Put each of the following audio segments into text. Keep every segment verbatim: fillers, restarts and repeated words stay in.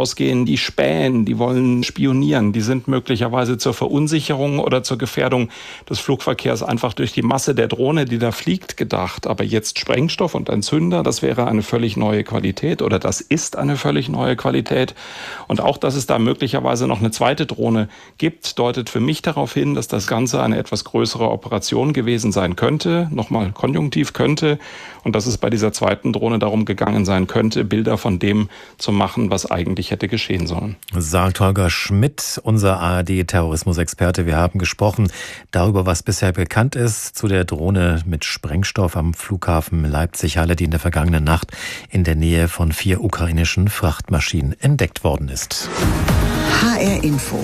ausgehen, die spähen, die wollen spionieren, die sind möglicherweise zur Verunsicherung oder zur Gefährdung des Flugverkehrs einfach durch die Masse der Drohne, die da fliegt, gedacht. Aber jetzt Sprengstoff und ein Zünder, das wäre eine völlig neue Qualität oder das ist eine völlig neue Qualität. Und auch, dass es da möglicherweise noch eine zweite Drohne gibt, deutet für mich darauf hin, dass das Ganze eine etwas größere Operation gewesen sein könnte, nochmal konjunktiv könnte, und dass es bei dieser zweiten Drohne darum gegangen sein könnte, Bilder von dem zu machen, was eigentlich hätte geschehen sollen. Sagt Holger Schmidt, unser A R D-Terrorismusexperte. Wir haben gesprochen darüber, was bisher bekannt ist zu der Drohne mit Sprengstoff am Flughafen Leipzig-Halle, die in der vergangenen Nacht in der Nähe von vier ukrainischen Frachtmaschinen entdeckt worden ist. H R Info.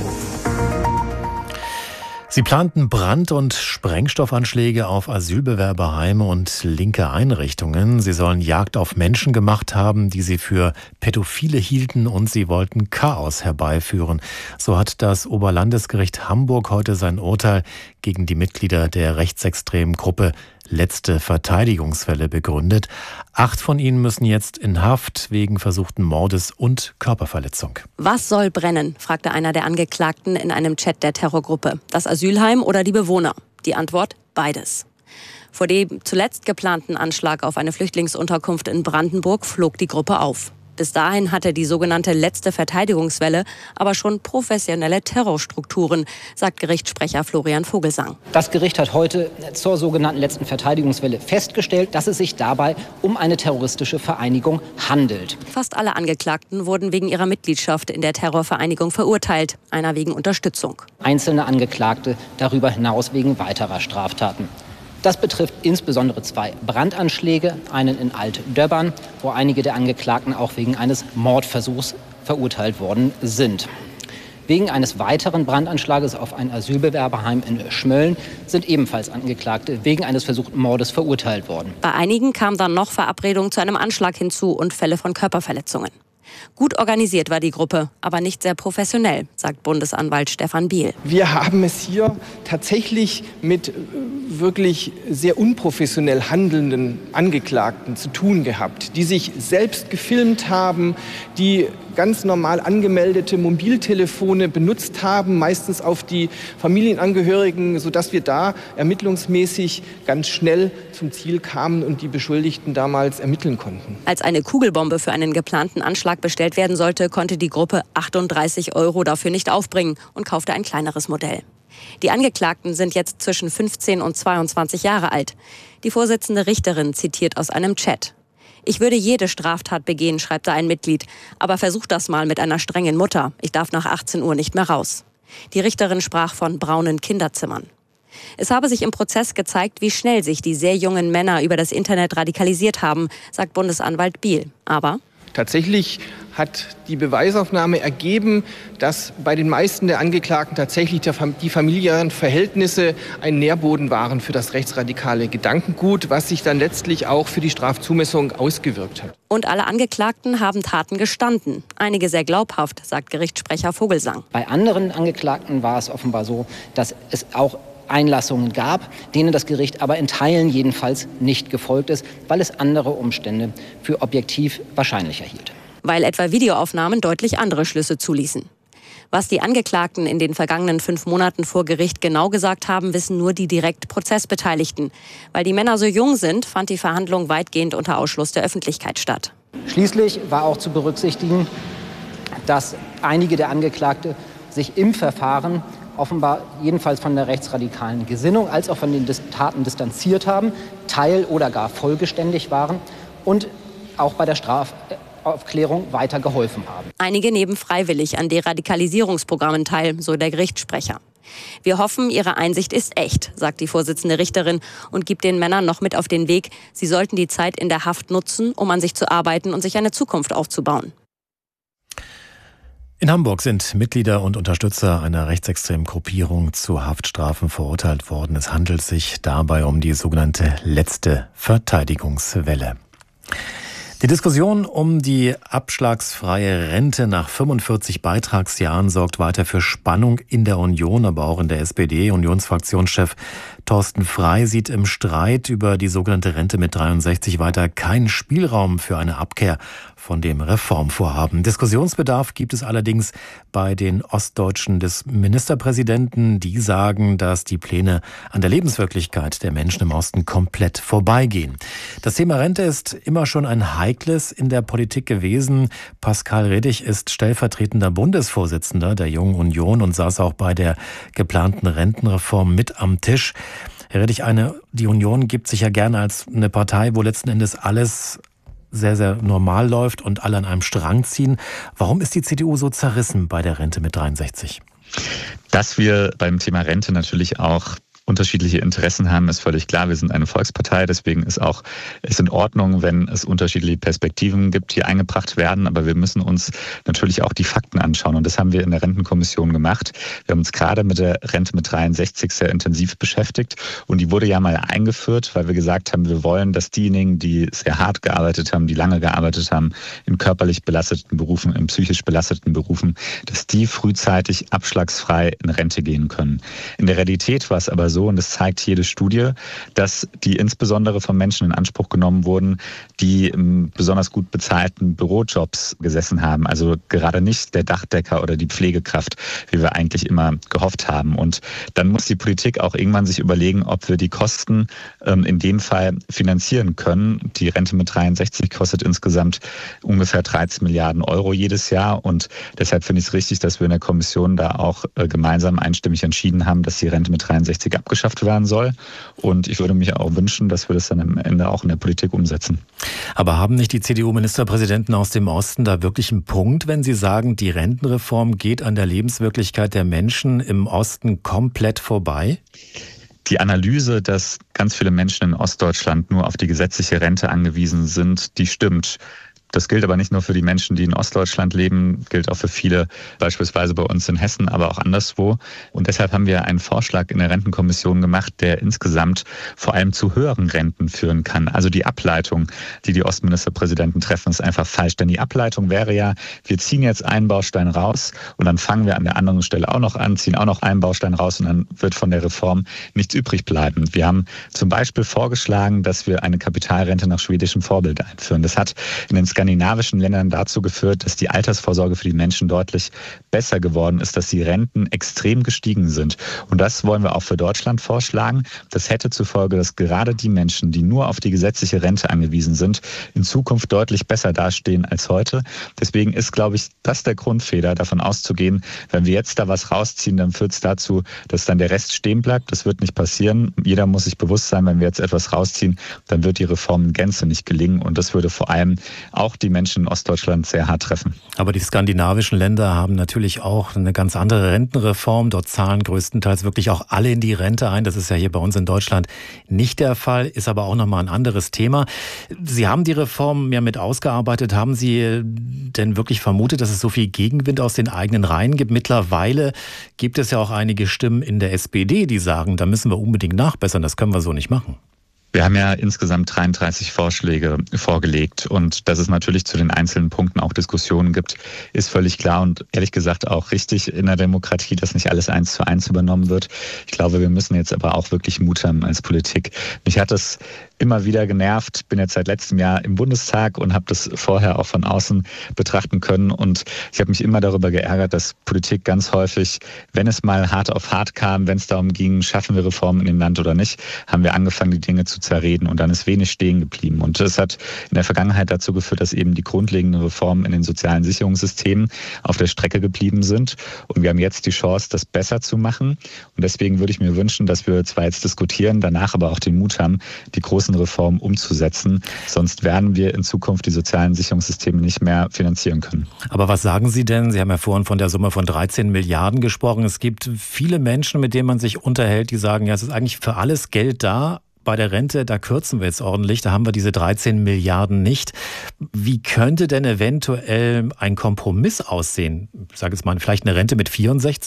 Sie planten Brand- und Sprengstoffanschläge auf Asylbewerberheime und linke Einrichtungen. Sie sollen Jagd auf Menschen gemacht haben, die sie für Pädophile hielten, und sie wollten Chaos herbeiführen. So hat das Oberlandesgericht Hamburg heute sein Urteil gegen die Mitglieder der rechtsextremen Gruppe Letzte Verteidigungswelle begründet. Acht von ihnen müssen jetzt in Haft wegen versuchten Mordes und Körperverletzung. Was soll brennen, fragte einer der Angeklagten in einem Chat der Terrorgruppe. Das Asylheim oder die Bewohner? Die Antwort: beides. Vor dem zuletzt geplanten Anschlag auf eine Flüchtlingsunterkunft in Brandenburg flog die Gruppe auf. Bis dahin hatte die sogenannte Letzte Verteidigungswelle aber schon professionelle Terrorstrukturen, sagt Gerichtssprecher Florian Vogelsang. Das Gericht hat heute zur sogenannten Letzten Verteidigungswelle festgestellt, dass es sich dabei um eine terroristische Vereinigung handelt. Fast alle Angeklagten wurden wegen ihrer Mitgliedschaft in der Terrorvereinigung verurteilt, einer wegen Unterstützung. Einzelne Angeklagte darüber hinaus wegen weiterer Straftaten. Das betrifft insbesondere zwei Brandanschläge, einen in Alt-Döbbern, wo einige der Angeklagten auch wegen eines Mordversuchs verurteilt worden sind. Wegen eines weiteren Brandanschlages auf ein Asylbewerberheim in Schmölln sind ebenfalls Angeklagte wegen eines versuchten Mordes verurteilt worden. Bei einigen kam dann noch Verabredung zu einem Anschlag hinzu und Fälle von Körperverletzungen. Gut organisiert war die Gruppe, aber nicht sehr professionell, sagt Bundesanwalt Stefan Biel. Wir haben es hier tatsächlich mit wirklich sehr unprofessionell handelnden Angeklagten zu tun gehabt, die sich selbst gefilmt haben, die ganz normal angemeldete Mobiltelefone benutzt haben, meistens auf die Familienangehörigen, sodass wir da ermittlungsmäßig ganz schnell zum Ziel kamen und die Beschuldigten damals ermitteln konnten. Als eine Kugelbombe für einen geplanten Anschlag bestellt werden sollte, konnte die Gruppe achtunddreißig Euro dafür nicht aufbringen und kaufte ein kleineres Modell. Die Angeklagten sind jetzt zwischen fünfzehn und zweiundzwanzig Jahre alt. Die Vorsitzende Richterin zitiert aus einem Chat: Ich würde jede Straftat begehen, schreibt da ein Mitglied. Aber versuch das mal mit einer strengen Mutter. Ich darf nach achtzehn Uhr nicht mehr raus. Die Richterin sprach von braunen Kinderzimmern. Es habe sich im Prozess gezeigt, wie schnell sich die sehr jungen Männer über das Internet radikalisiert haben, sagt Bundesanwalt Biel. Aber tatsächlich hat die Beweisaufnahme ergeben, dass bei den meisten der Angeklagten tatsächlich die familiären Verhältnisse ein Nährboden waren für das rechtsradikale Gedankengut, was sich dann letztlich auch für die Strafzumessung ausgewirkt hat. Und alle Angeklagten haben Taten gestanden. Einige sehr glaubhaft, sagt Gerichtssprecher Vogelsang. Bei anderen Angeklagten war es offenbar so, dass es auch Einlassungen gab, denen das Gericht aber in Teilen jedenfalls nicht gefolgt ist, weil es andere Umstände für objektiv wahrscheinlicher hielt. Weil etwa Videoaufnahmen deutlich andere Schlüsse zuließen. Was die Angeklagten in den vergangenen fünf Monaten vor Gericht genau gesagt haben, wissen nur die direkt Prozessbeteiligten. Weil die Männer so jung sind, fand die Verhandlung weitgehend unter Ausschluss der Öffentlichkeit statt. Schließlich war auch zu berücksichtigen, dass einige der Angeklagten sich im Verfahren offenbar jedenfalls von der rechtsradikalen Gesinnung als auch von den Taten distanziert haben, teil- oder gar vollgeständig waren und auch bei der Strafaufklärung weiter geholfen haben. Einige nehmen freiwillig an Deradikalisierungsprogrammen teil, so der Gerichtssprecher. Wir hoffen, Ihre Einsicht ist echt, sagt die Vorsitzende Richterin und gibt den Männern noch mit auf den Weg, sie sollten die Zeit in der Haft nutzen, um an sich zu arbeiten und sich eine Zukunft aufzubauen. In Hamburg sind Mitglieder und Unterstützer einer rechtsextremen Gruppierung zu Haftstrafen verurteilt worden. Es handelt sich dabei um die sogenannte Letzte Verteidigungswelle. Die Diskussion um die abschlagsfreie Rente nach fünfundvierzig Beitragsjahren sorgt weiter für Spannung in der Union, aber auch in der S P D. Unionsfraktionschef Thorsten Frey sieht im Streit über die sogenannte Rente mit dreiundsechzig weiter keinen Spielraum für eine Abkehr von dem Reformvorhaben. Diskussionsbedarf gibt es allerdings bei den Ostdeutschen des Ministerpräsidenten. Die sagen, dass die Pläne an der Lebenswirklichkeit der Menschen im Osten komplett vorbeigehen. Das Thema Rente ist immer schon ein heikles in der Politik gewesen. Pascal Redig ist stellvertretender Bundesvorsitzender der Jungen Union und saß auch bei der geplanten Rentenreform mit am Tisch. Herr Redig, eine, die Union gibt sich ja gerne als eine Partei, wo letzten Endes alles sehr, sehr normal läuft und alle an einem Strang ziehen. Warum ist die C D U so zerrissen bei der Rente mit dreiundsechzig? Dass wir beim Thema Rente natürlich auch unterschiedliche Interessen haben, ist völlig klar. Wir sind eine Volkspartei, deswegen ist auch ist in Ordnung, wenn es unterschiedliche Perspektiven gibt, die eingebracht werden. Aber wir müssen uns natürlich auch die Fakten anschauen. Und das haben wir in der Rentenkommission gemacht. Wir haben uns gerade mit der Rente mit dreiundsechzig sehr intensiv beschäftigt. Und die wurde ja mal eingeführt, weil wir gesagt haben, wir wollen, dass diejenigen, die sehr hart gearbeitet haben, die lange gearbeitet haben, in körperlich belasteten Berufen, in psychisch belasteten Berufen, dass die frühzeitig abschlagsfrei in Rente gehen können. In der Realität war es aber so, und das zeigt jede Studie, dass die insbesondere von Menschen in Anspruch genommen wurden, die in besonders gut bezahlten Bürojobs gesessen haben. Also gerade nicht der Dachdecker oder die Pflegekraft, wie wir eigentlich immer gehofft haben. Und dann muss die Politik auch irgendwann sich überlegen, ob wir die Kosten ähm, in dem Fall finanzieren können. Die Rente mit dreiundsechzig kostet insgesamt ungefähr dreizehn Milliarden Euro jedes Jahr. Und deshalb finde ich es richtig, dass wir in der Kommission da auch äh, gemeinsam einstimmig entschieden haben, dass die Rente mit dreiundsechzig abgeschafft werden soll. Und ich würde mich auch wünschen, dass wir das dann am Ende auch in der Politik umsetzen. Aber haben nicht die C D U-Ministerpräsidenten aus dem Osten da wirklich einen Punkt, wenn sie sagen, die Rentenreform geht an der Lebenswirklichkeit der Menschen im Osten komplett vorbei? Die Analyse, dass ganz viele Menschen in Ostdeutschland nur auf die gesetzliche Rente angewiesen sind, die stimmt. Das gilt aber nicht nur für die Menschen, die in Ostdeutschland leben, gilt auch für viele, beispielsweise bei uns in Hessen, aber auch anderswo. Und deshalb haben wir einen Vorschlag in der Rentenkommission gemacht, der insgesamt vor allem zu höheren Renten führen kann. Also die Ableitung, die die Ostministerpräsidenten treffen, ist einfach falsch. Denn die Ableitung wäre ja, wir ziehen jetzt einen Baustein raus und dann fangen wir an der anderen Stelle auch noch an, ziehen auch noch einen Baustein raus und dann wird von der Reform nichts übrig bleiben. Wir haben zum Beispiel vorgeschlagen, dass wir eine Kapitalrente nach schwedischem Vorbild einführen. Das hat in den skandinavischen Ländern dazu geführt, dass die Altersvorsorge für die Menschen deutlich besser geworden ist, dass die Renten extrem gestiegen sind. Und das wollen wir auch für Deutschland vorschlagen. Das hätte zur Folge, dass gerade die Menschen, die nur auf die gesetzliche Rente angewiesen sind, in Zukunft deutlich besser dastehen als heute. Deswegen ist, glaube ich, das der Grundfehler, davon auszugehen, wenn wir jetzt da was rausziehen, dann führt es dazu, dass dann der Rest stehen bleibt. Das wird nicht passieren. Jeder muss sich bewusst sein, wenn wir jetzt etwas rausziehen, dann wird die Reform in Gänze nicht gelingen. Und das würde vor allem auch die Menschen in Ostdeutschland sehr hart treffen. Aber die skandinavischen Länder haben natürlich auch eine ganz andere Rentenreform. Dort zahlen größtenteils wirklich auch alle in die Rente ein. Das ist ja hier bei uns in Deutschland nicht der Fall, ist aber auch nochmal ein anderes Thema. Sie haben die Reform ja mit ausgearbeitet. Haben Sie denn wirklich vermutet, dass es so viel Gegenwind aus den eigenen Reihen gibt? Mittlerweile gibt es ja auch einige Stimmen in der S P D, die sagen, da müssen wir unbedingt nachbessern, das können wir so nicht machen. Wir haben ja insgesamt dreiunddreißig Vorschläge vorgelegt und dass es natürlich zu den einzelnen Punkten auch Diskussionen gibt, ist völlig klar und ehrlich gesagt auch richtig in der Demokratie, dass nicht alles eins zu eins übernommen wird. Ich glaube, wir müssen jetzt aber auch wirklich Mut haben als Politik. Mich hat das immer wieder genervt. Ich bin jetzt seit letztem Jahr im Bundestag und habe das vorher auch von außen betrachten können. Und ich habe mich immer darüber geärgert, dass Politik ganz häufig, wenn es mal hart auf hart kam, wenn es darum ging, schaffen wir Reformen in dem Land oder nicht, haben wir angefangen, die Dinge zu zerreden. Und dann ist wenig stehen geblieben. Und das hat in der Vergangenheit dazu geführt, dass eben die grundlegenden Reformen in den sozialen Sicherungssystemen auf der Strecke geblieben sind. Und wir haben jetzt die Chance, das besser zu machen. Und deswegen würde ich mir wünschen, dass wir zwar jetzt diskutieren, danach aber auch den Mut haben, die großen Reformen umzusetzen. Sonst werden wir in Zukunft die sozialen Sicherungssysteme nicht mehr finanzieren können. Aber was sagen Sie denn? Sie haben ja vorhin von der Summe von dreizehn Milliarden gesprochen. Es gibt viele Menschen, mit denen man sich unterhält, die sagen, ja, es ist eigentlich für alles Geld da. Bei der Rente, da kürzen wir jetzt ordentlich, da haben wir diese dreizehn Milliarden nicht. Wie könnte denn eventuell ein Kompromiss aussehen? Ich sage jetzt mal, vielleicht eine Rente mit vierundsechzig?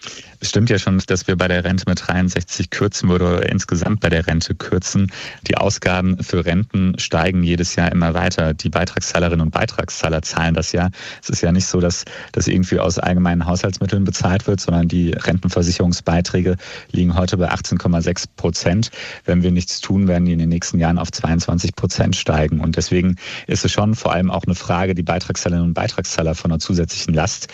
Es stimmt ja schon, dass wir bei der Rente mit dreiundsechzig kürzen oder insgesamt bei der Rente kürzen. Die Ausgaben für Renten steigen jedes Jahr immer weiter. Die Beitragszahlerinnen und Beitragszahler zahlen das ja. Es ist ja nicht so, dass das irgendwie aus allgemeinen Haushaltsmitteln bezahlt wird, sondern die Rentenversicherungsbeiträge liegen heute bei achtzehn Komma sechs Prozent. Wenn wir nichts tun, werden die in den nächsten Jahren auf zweiundzwanzig Prozent steigen. Und deswegen ist es schon vor allem auch eine Frage, die Beitragszahlerinnen und Beitragszahler von einer zusätzlichen Last